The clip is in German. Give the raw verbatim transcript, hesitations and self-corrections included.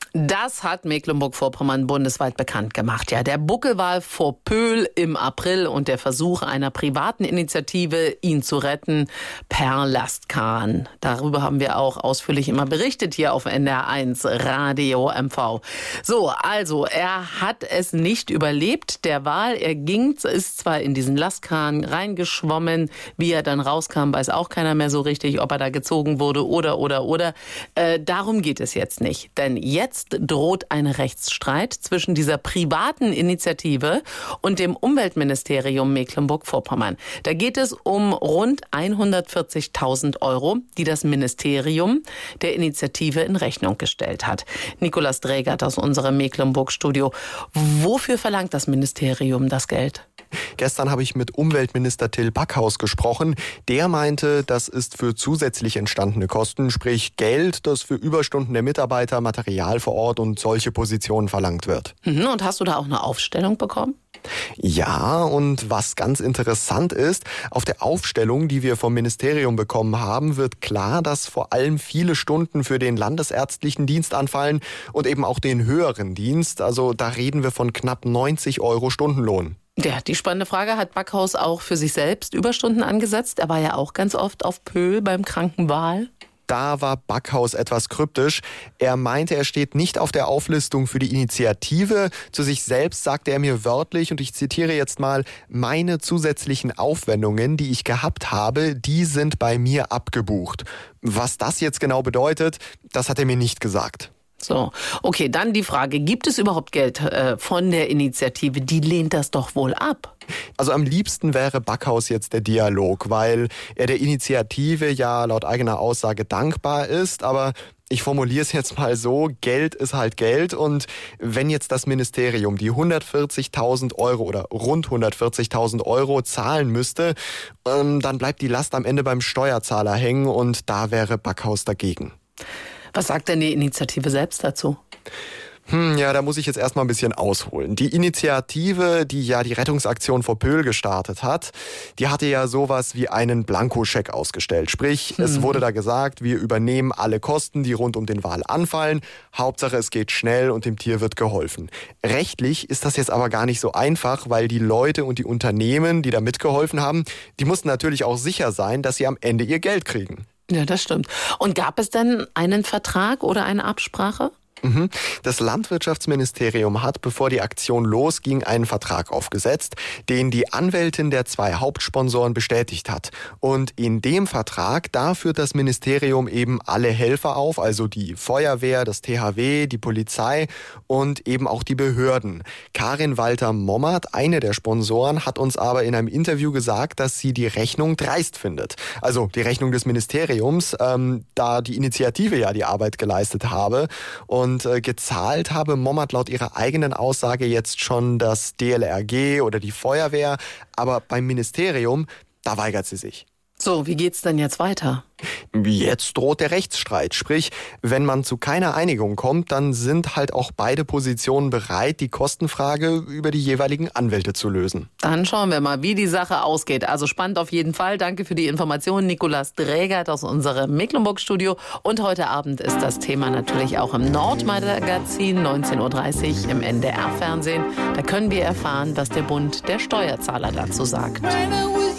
Das hat Mecklenburg-Vorpommern bundesweit bekannt gemacht. Ja, der Buckelwal vor Pöhl im April und der Versuch einer privaten Initiative, ihn zu retten per Lastkahn. Darüber haben wir auch ausführlich immer berichtet hier auf N D R eins Radio M V. So, also er hat es nicht überlebt, der Wal. Er ging, ist zwar in diesen Lastkahn reingeschwommen, wie er dann rauskam, weiß auch keiner mehr so richtig, ob er da gezogen wurde oder, oder, oder. Äh, darum geht es jetzt nicht, denn jetzt droht ein Rechtsstreit zwischen dieser privaten Initiative und dem Umweltministerium Mecklenburg-Vorpommern. Da geht es um rund hundertvierzigtausend Euro, die das Ministerium der Initiative in Rechnung gestellt hat. Nikolaus Drägert aus unserem Mecklenburg-Studio. Wofür verlangt das Ministerium das Geld? Gestern habe ich mit Umweltminister Till Backhaus gesprochen. Der meinte, das ist für zusätzlich entstandene Kosten, sprich Geld, das für Überstunden der Mitarbeiter, Material vor Ort und solche Positionen verlangt wird. Und hast du da auch eine Aufstellung bekommen? Ja, und was ganz interessant ist, auf der Aufstellung, die wir vom Ministerium bekommen haben, wird klar, dass vor allem viele Stunden für den landesärztlichen Dienst anfallen und eben auch den höheren Dienst. Also da reden wir von knapp neunzig Euro Stundenlohn. Ja, die spannende Frage, hat Backhaus auch für sich selbst Überstunden angesetzt? Er war ja auch ganz oft auf Pöhl beim kranken Wal. Da war Backhaus etwas kryptisch. Er meinte, er steht nicht auf der Auflistung für die Initiative. Zu sich selbst sagte er mir wörtlich, und ich zitiere jetzt mal, meine zusätzlichen Aufwendungen, die ich gehabt habe, die sind bei mir abgebucht. Was das jetzt genau bedeutet, das hat er mir nicht gesagt. So, okay, dann die Frage, gibt es überhaupt Geld äh, von der Initiative? Die lehnt das doch wohl ab. Also am liebsten wäre Backhaus jetzt der Dialog, weil er der Initiative ja laut eigener Aussage dankbar ist, aber ich formuliere es jetzt mal so, Geld ist halt Geld, und wenn jetzt das Ministerium die hundertvierzigtausend Euro oder rund hundertvierzigtausend Euro zahlen müsste, ähm, dann bleibt die Last am Ende beim Steuerzahler hängen, und da wäre Backhaus dagegen. Was sagt denn die Initiative selbst dazu? Hm, ja, da muss ich jetzt erstmal ein bisschen ausholen. Die Initiative, die ja die Rettungsaktion vor Pöhl gestartet hat, die hatte ja sowas wie einen Blankoscheck ausgestellt. Sprich, hm. es wurde da gesagt, wir übernehmen alle Kosten, die rund um den Wal anfallen. Hauptsache, es geht schnell und dem Tier wird geholfen. Rechtlich ist das jetzt aber gar nicht so einfach, weil die Leute und die Unternehmen, die da mitgeholfen haben, die mussten natürlich auch sicher sein, dass sie am Ende ihr Geld kriegen. Ja, das stimmt. Und gab es denn einen Vertrag oder eine Absprache? Das Landwirtschaftsministerium hat, bevor die Aktion losging, einen Vertrag aufgesetzt, den die Anwältin der zwei Hauptsponsoren bestätigt hat. Und in dem Vertrag, da führt das Ministerium eben alle Helfer auf, also die Feuerwehr, das T H W, die Polizei und eben auch die Behörden. Karin Walter-Mommert, eine der Sponsoren, hat uns aber in einem Interview gesagt, dass sie die Rechnung dreist findet. Also die Rechnung des Ministeriums, ähm, da die Initiative ja die Arbeit geleistet habe. Und Und äh, gezahlt habe Mommert laut ihrer eigenen Aussage jetzt schon das D L R G oder die Feuerwehr. Aber beim Ministerium, da weigert sie sich. So, wie geht's denn jetzt weiter? Jetzt droht der Rechtsstreit. Sprich, wenn man zu keiner Einigung kommt, dann sind halt auch beide Positionen bereit, die Kostenfrage über die jeweiligen Anwälte zu lösen. Dann schauen wir mal, wie die Sache ausgeht. Also spannend auf jeden Fall. Danke für die Informationen, Nikolaus Drägert aus unserem Mecklenburg-Studio. Und heute Abend ist das Thema natürlich auch im Nordmagazin, neunzehn Uhr dreißig im N D R-Fernsehen. Da können wir erfahren, was der Bund der Steuerzahler dazu sagt.